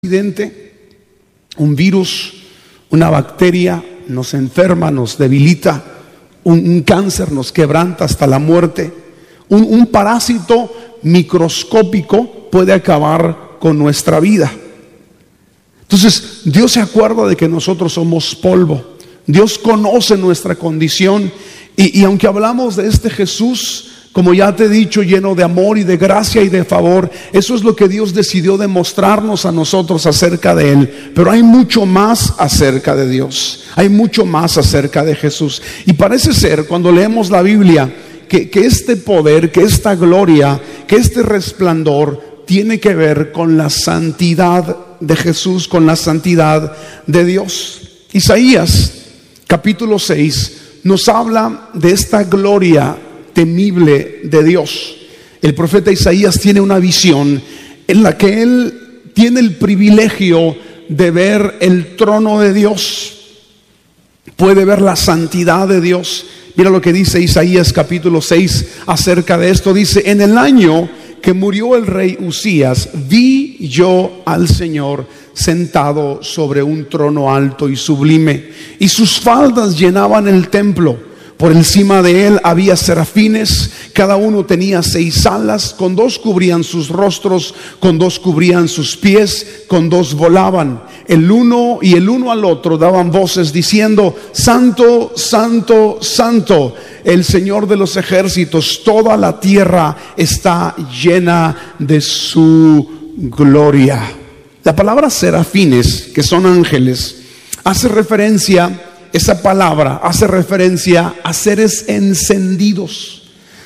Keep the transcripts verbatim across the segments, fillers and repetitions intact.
accidente, un virus, una bacteria nos enferma, nos debilita, un, un cáncer nos quebranta hasta la muerte, un, un parásito microscópico puede acabar con nuestra vida. Entonces Dios se acuerda de que nosotros somos polvo. Dios conoce nuestra condición y, y aunque hablamos de este Jesús, como ya te he dicho, lleno de amor y de gracia y de favor, eso es lo que Dios decidió demostrarnos a nosotros acerca de Él. Pero hay mucho más acerca de Dios, hay mucho más acerca de Jesús. Y parece ser, cuando leemos la Biblia, que, que este poder, que esta gloria, que este resplandor tiene que ver con la santidad de Jesús, con la santidad de Dios. Isaías capítulo seis nos habla de esta gloria temible de Dios. El profeta Isaías tiene una visión en la que él tiene el privilegio de ver el trono de Dios, puede ver la santidad de Dios. Mira lo que dice Isaías capítulo seis acerca de esto. Dice: en el año que murió el rey Usías, vi yo al Señor sentado sobre un trono alto y sublime, y sus faldas llenaban el templo. Por encima de él había serafines, cada uno tenía seis alas, con dos cubrían sus rostros, con dos cubrían sus pies, con dos volaban. El uno y el uno al otro daban voces diciendo: Santo, Santo, Santo, el Señor de los ejércitos, toda la tierra está llena de su gloria. La palabra serafines, que son ángeles, hace referencia Esa palabra hace referencia a seres encendidos,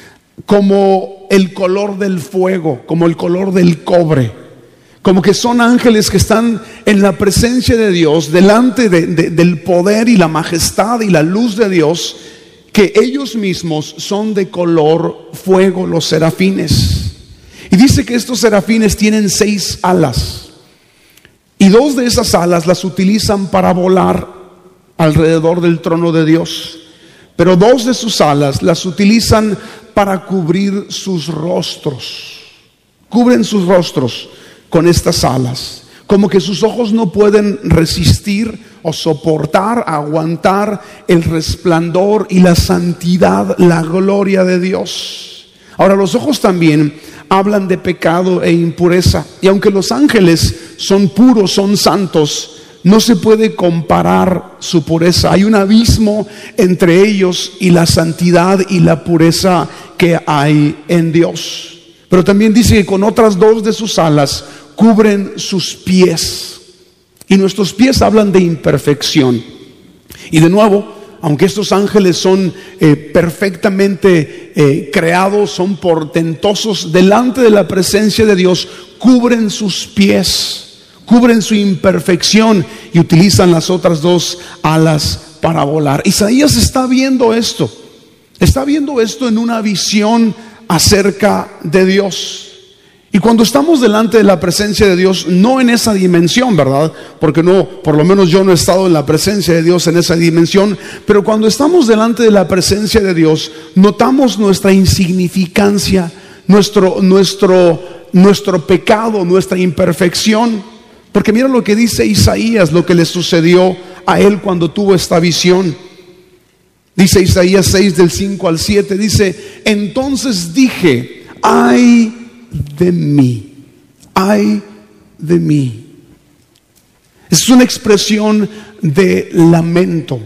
como el color del fuego, como el color del cobre, como que son ángeles que están en la presencia de Dios, delante de, de, del poder y la majestad y la luz de Dios, que ellos mismos son de color fuego, los serafines. Y dice que estos serafines tienen seis alas, y dos de esas alas las utilizan para volar alrededor del trono de Dios, pero dos de sus alas las utilizan para cubrir sus rostros. Cubren sus rostros con estas alas, como que sus ojos no pueden resistir o soportar, aguantar el resplandor y la santidad, la gloria de Dios. Ahora, los ojos también hablan de pecado e impureza, y aunque los ángeles son puros, son santos, no se puede comparar su pureza. Hay un abismo entre ellos y la santidad y la pureza que hay en Dios. Pero también dice que con otras dos de sus alas cubren sus pies. Y nuestros pies hablan de imperfección. Y de nuevo, aunque estos ángeles son eh, perfectamente eh, creados, son portentosos delante de la presencia de Dios, cubren sus pies, cubren su imperfección y utilizan las otras dos alas para volar. Isaías está viendo esto, está viendo esto en una visión acerca de Dios. Y cuando estamos delante de la presencia de Dios, no en esa dimensión, ¿verdad? Porque no, por lo menos yo no he estado en la presencia de Dios en esa dimensión, pero cuando estamos delante de la presencia de Dios, notamos nuestra insignificancia, nuestro, nuestro, nuestro pecado, nuestra imperfección. Porque mira lo que dice Isaías, lo que le sucedió a él cuando tuvo esta visión. Dice Isaías seis del cinco al siete, dice: entonces dije, ay de mí, ay de mí. Es una expresión de lamento.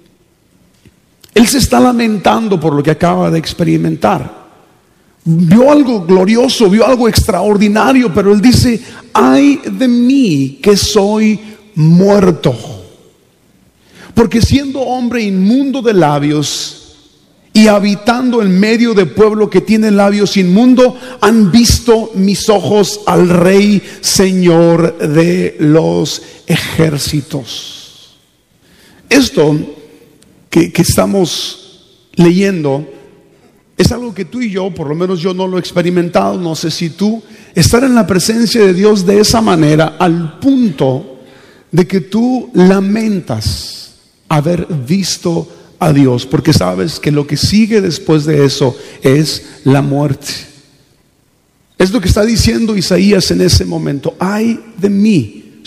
Él se está lamentando por lo que acaba de experimentar. Vio algo glorioso, vio algo extraordinario, pero él dice: ay de mí, que soy muerto, porque siendo hombre inmundo de labios y habitando en medio de pueblo que tiene labios inmundo, han visto mis ojos al Rey, Señor de los ejércitos. Esto que, que estamos leyendo es algo que tú y yo, por lo menos yo no lo he experimentado, no sé si tú, estar en la presencia de Dios de esa manera, al punto de que tú lamentas haber visto a Dios, porque sabes que lo que sigue después de eso es la muerte. Es lo que está diciendo Isaías en ese momento. Ay de mí,